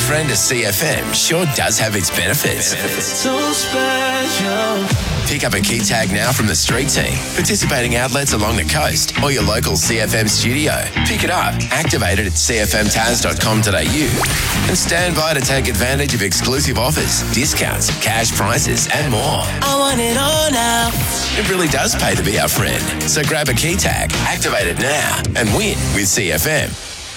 friend of CFM sure does have its benefits. So special. Pick up a key tag now from the street team, participating outlets along the coast, or your local CFM studio. Pick it up, activate it at cfmtaz.com.au, and stand by to take advantage of exclusive offers, discounts, cash prizes, and more. I want it all now. It really does pay to be our friend. So grab a key tag, activate it now, and win with CFM.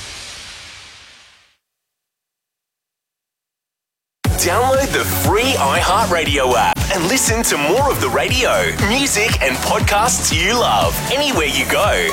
Download the free iHeartRadio app and listen to more of the radio, music, and podcasts you love anywhere you go.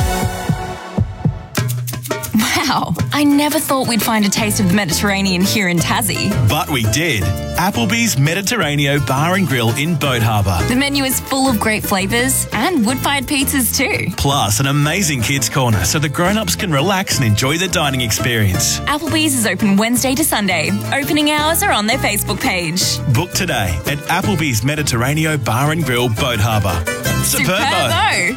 Wow, I never thought we'd find a taste of the Mediterranean here in Tassie. But we did. Applebee's Mediterraneo Bar and Grill in Boat Harbour. The menu is full of great flavours and wood-fired pizzas too. Plus an amazing kids' corner so the grown-ups can relax and enjoy the dining experience. Applebee's is open Wednesday to Sunday. Opening hours are on their Facebook page. Book today at Applebee's Mediterranean Bar and Grill, Boat Harbour. Superbo!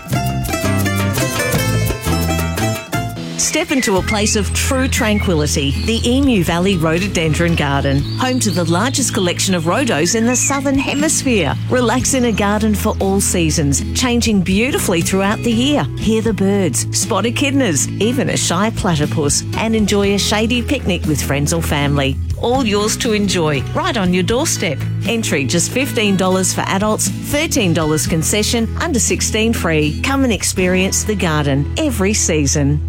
Step into a place of true tranquility, the Emu Valley Rhododendron Garden, home to the largest collection of rhodos in the Southern Hemisphere. Relax in a garden for all seasons, changing beautifully throughout the year. Hear the birds, spot echidnas, even a shy platypus, and enjoy a shady picnic with friends or family. All yours to enjoy, right on your doorstep. Entry just $15 for adults, $13 concession, under 16 free. Come and experience the garden every season.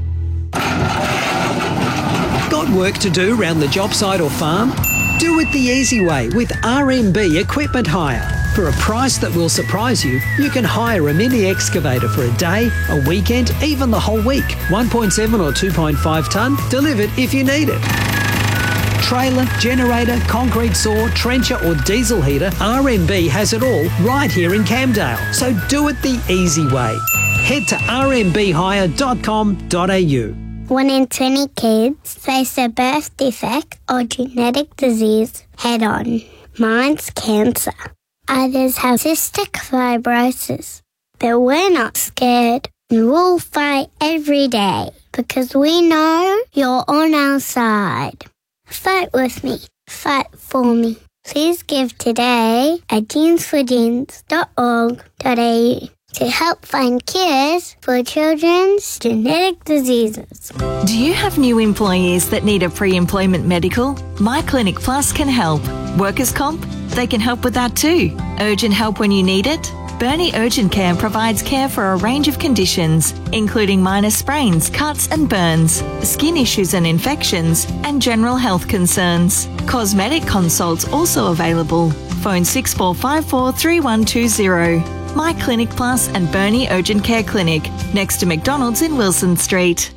Got work to do around the job site or farm? Do it the easy way with RMB Equipment Hire. For a price that will surprise you, you can hire a mini excavator for a day, a weekend, even the whole week. 1.7 or 2.5 tonne, delivered if you need it. Trailer, generator, concrete saw, trencher or diesel heater, RMB has it all right here in Camdale. So do it the easy way. Head to rmbhire.com.au. 1 in 20 kids face a birth defect or genetic disease head on. Mine's cancer. Others have cystic fibrosis. But we're not scared. And we'll fight every day because we know you're on our side. Fight with me. Fight for me. Please give today at genesforgenes.org.au to help find cures for children's genetic diseases. Do you have new employees that need a pre-employment medical? My Clinic Plus can help. Workers' comp? They can help with that too. Urgent help when you need it? Bernie Urgent Care provides care for a range of conditions, including minor sprains, cuts and burns, skin issues and infections, and general health concerns. Cosmetic consults also available. Phone 6454 3120. My Clinic Plus and Bernie Urgent Care Clinic, next to McDonald's in Wilson Street.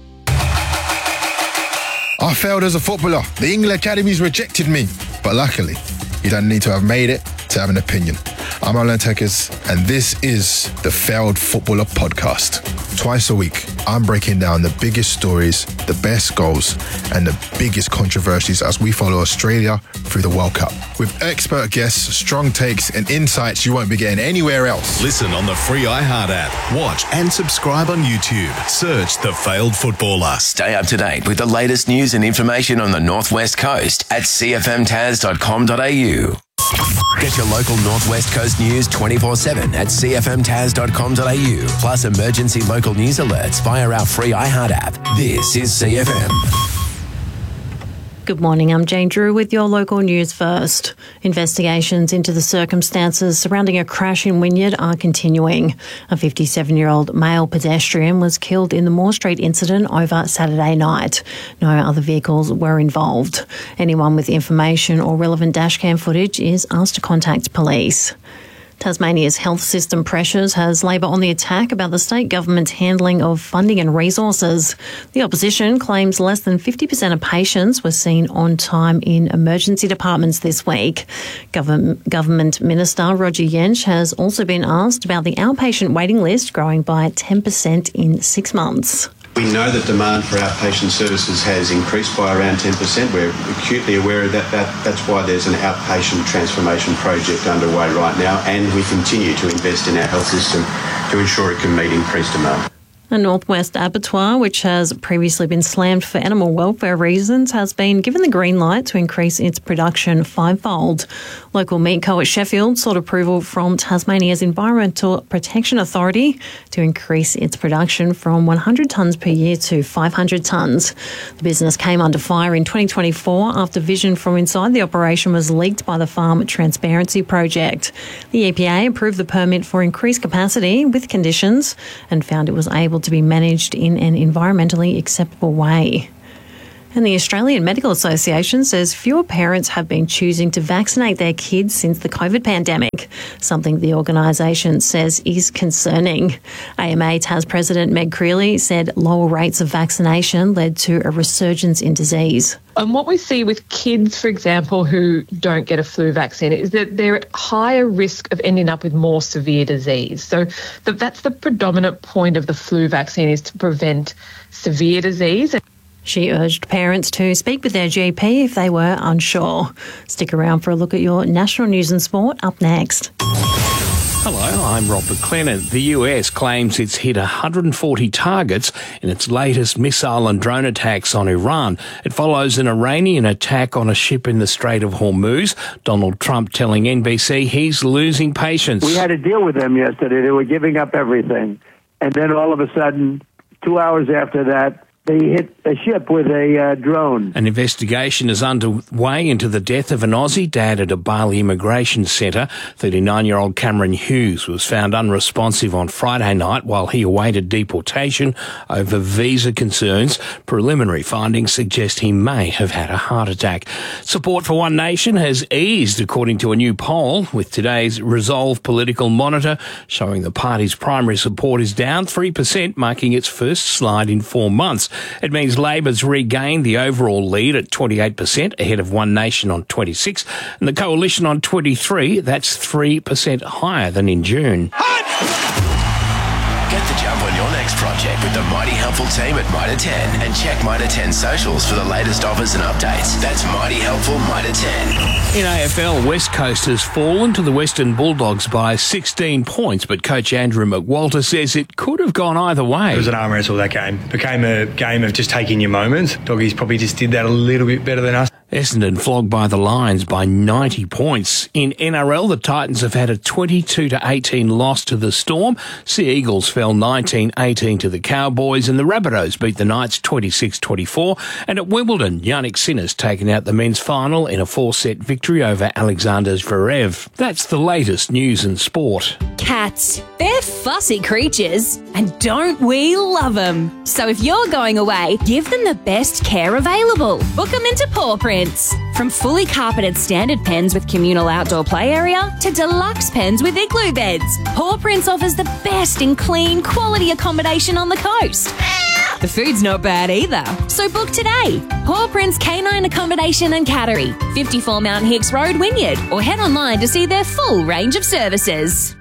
I failed as a footballer. The England Academies rejected me. But luckily, you don't need to have made it to have an opinion. I'm Alan Tekers, and this is the Failed Footballer Podcast. Twice a week, I'm breaking down the biggest stories, the best goals, and the biggest controversies as we follow Australia through the World Cup. With expert guests, strong takes, and insights you won't be getting anywhere else. Listen on the free iHeart app. Watch and subscribe on YouTube. Search The Failed Footballer. Stay up to date with the latest news and information on the Northwest Coast at cfmtaz.com.au. Get your local Northwest Coast news 24/7 at cfmtaz.com.au. Plus emergency local news alerts via our free iHeart app. This is CFM. Good morning, I'm Jane Drew with your local news first. Investigations into the circumstances surrounding a crash in Wynyard are continuing. A 57-year-old male pedestrian was killed in the Moore Street incident over Saturday night. No other vehicles were involved. Anyone with information or relevant dashcam footage is asked to contact police. Tasmania's health system pressures has Labor on the attack about the state government's handling of funding and resources. The opposition claims less than 50% of patients were seen on time in emergency departments this week. Government Minister Roger Yench has also been asked about the outpatient waiting list growing by 10% in 6 months. We know that demand for outpatient services has increased by around 10%. We're acutely aware of that. That's why there's an outpatient transformation project underway right now, and we continue to invest in our health system to ensure it can meet increased demand. A Northwest abattoir, which has previously been slammed for animal welfare reasons, has been given the green light to increase its production fivefold. Local meat co at Sheffield sought approval from Tasmania's Environmental Protection Authority to increase its production from 100 tonnes per year to 500 tonnes. The business came under fire in 2024 after vision from inside the operation was leaked by the Farm Transparency Project. The EPA approved the permit for increased capacity with conditions and found it was able to be managed in an environmentally acceptable way. And the Australian Medical Association says fewer parents have been choosing to vaccinate their kids since the COVID pandemic, something the organisation says is concerning. AMA TAS President Meg Creeley said lower rates of vaccination led to a resurgence in disease. And what we see with kids, for example, who don't get a flu vaccine is that they're at higher risk of ending up with more severe disease. So that's the predominant point of the flu vaccine, is to prevent severe disease. She urged parents to speak with their GP if they were unsure. Stick around for a look at your national news and sport up next. Hello, I'm Rob McLennan. The US claims it's hit 140 targets in its latest missile and drone attacks on Iran. It follows an Iranian attack on a ship in the Strait of Hormuz. Donald Trump telling NBC he's losing patience. We had to deal with them yesterday. They were giving up everything. And then all of a sudden, 2 hours after that, they hit a ship with a drone. An investigation is underway into the death of an Aussie dad at a Bali immigration centre. 39-year-old Cameron Hughes was found unresponsive on Friday night while he awaited deportation over visa concerns. Preliminary findings suggest he may have had a heart attack. Support for One Nation has eased, according to a new poll, with today's Resolve Political Monitor showing the party's primary support is down 3%, marking its first slide in 4 months. It means Labor's regained the overall lead at 28%, ahead of One Nation on 26%, and the Coalition on 23%. That's 3% higher than in June. Get the jump on your next project with the Mighty Helpful team at Mitre 10 and check Mitre 10 socials for the latest offers and updates. That's Mighty Helpful Mitre 10. In AFL, West Coast has fallen to the Western Bulldogs by 16 points, but coach Andrew McWalter says it could have gone either way. It was an arm wrestle, that game. It became a game of just taking your moments. Doggies probably just did that a little bit better than us. Essendon flogged by the Lions by 90 points. In NRL, the Titans have had a 22-18 loss to the Storm. Sea Eagles fell 19-18 to the Cowboys, and the Rabbitohs beat the Knights 26-24. And at Wimbledon, Yannick Sinner's taken out the men's final in a 4-set victory over Alexander Zverev. That's the latest news and sport. Cats, they're fussy creatures, and don't we love them? So if you're going away, give them the best care available. Book them into Paw Prints. From fully carpeted standard pens with communal outdoor play area to deluxe pens with igloo beds, Paw Prints offers the best in clean, quality accommodation on the coast. The food's not bad either, so book today. Paw Prints Canine Accommodation and Cattery, 54 Mount Hicks Road, Wynyard, or head online to see their full range of services.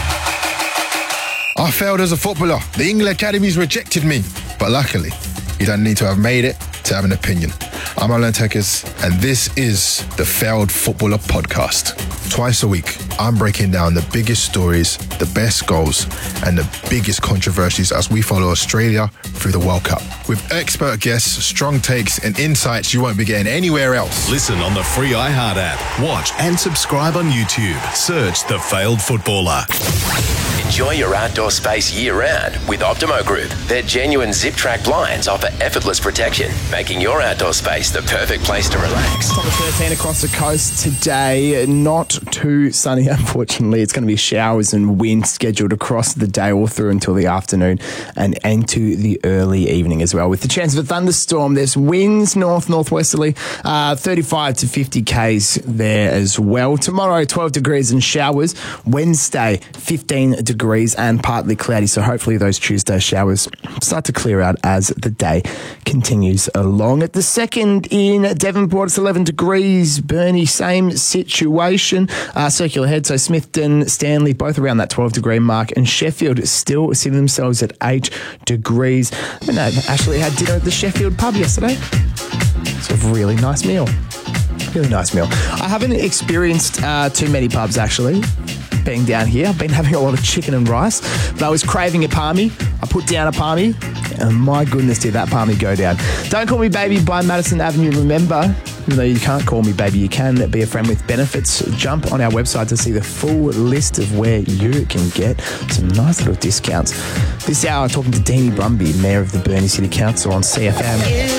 I failed as a footballer. The England academies rejected me. But luckily, you don't need to have made it to have an opinion. I'm Alan Tekers, and this is the Failed Footballer Podcast. Twice a week, I'm breaking down the biggest stories, the best goals, and the biggest controversies as we follow Australia through the World Cup. With expert guests, strong takes, and insights you won't be getting anywhere else. Listen on the free iHeart app. Watch and subscribe on YouTube. Search The Failed Footballer. Enjoy your outdoor space year-round with Optimo Group. Their genuine zip-track blinds offer effortless protection, making your outdoor space the perfect place to relax. Top of 13 across the coast today. Not too sunny, unfortunately. It's going to be showers and wind scheduled across the day all through until the afternoon and into the early evening as well. With the chance of a thunderstorm, there's winds northwesterly, 35 to 50 k's there as well. Tomorrow, 12 degrees and showers. Wednesday, 15 degrees and partly cloudy. So hopefully those Tuesday showers start to clear out as the day continues along. At the second in Devonport, it's 11 degrees. Burnie, same situation. Circular Head, so Smithton, Stanley, both around that 12 degree mark. And Sheffield still sitting themselves at 8 degrees. I know, Ashley had dinner at the Sheffield pub yesterday. It's a really nice meal. Really nice meal. I haven't experienced too many pubs, actually, being down here. I've been having a lot of chicken and rice, but I was craving a palmy I put down a palmy, and my goodness, did that palmy go down. Don't Call Me Baby by Madison Avenue. Remember, even though you can't call me baby, you can be a friend with benefits. Jump on our website to see the full list of where you can get some nice little discounts. This hour, I'm talking to Deanie Brumby, Mayor of the Burnie City Council on CFM.